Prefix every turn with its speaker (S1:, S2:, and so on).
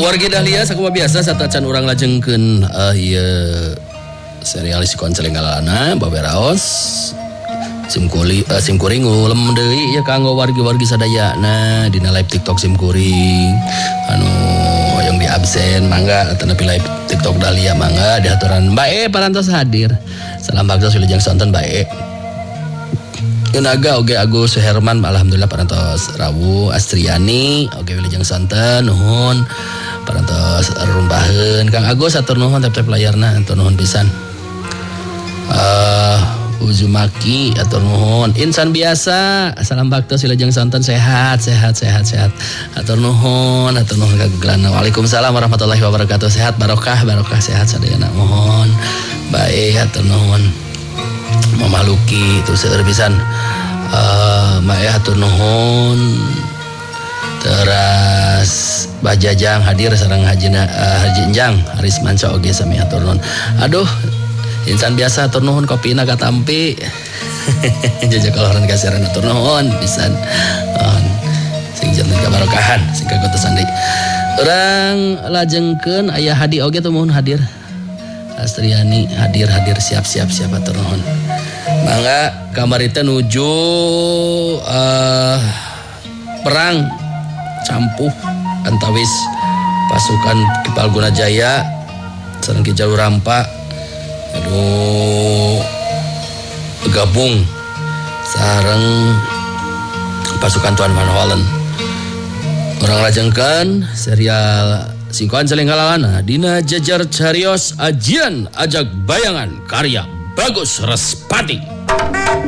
S1: Wargi Dahlia sakumaha biasa satacan urang lajengkeun ieu serial si konseling galana baberaos simkuring ulem deui ya kanggo wargi-wargi sadayana dina live TikTok simkuring anu hoyong di absen mangga atau nepi live TikTok Dahlia mangga diaturan bae parantos hadir salam bagja wilujeng sonten bae Naga oge Agus Herman alhamdulillah parantos rawuh Astriani oge wilujeng sonten nuhun parantos rumbaheun Kang Agus atur nuhun tep-tep layarna atur nuhun pisan Uzumaki atur nuhun insan biasa salam baktos wilujeng sonten sehat atur nuhun kagegelan Waalaikumsalam warahmatullahi wabarakatuh sehat barokah sehat sadayana mohon bae atur nuhun Mama Luki itu seueur pisan mae hatur nuhun teras Bajajang hadir sareng Haji Enjang Haris Manca oge sami hatur nuhun aduh insan biasa hatur nuhun kopina katampi jajak kaloran kasiran hatur nuhun pisan sing janten kabarokahan sing kagotosan deui urang lajengkeun aya Hadi oge teu mohon hadir Astriani hadir siap atur nuhun mangga kamari teh nuju perang campuh antawis pasukan Kipalguna Jaya sareng Ki Jalur Rampa gabung sareng pasukan Tuan Van Hollen urang lajengkeun serial Singkoan Celeng Galalana dina jajar carios ajian ajak bayangan karya Bagus Respati.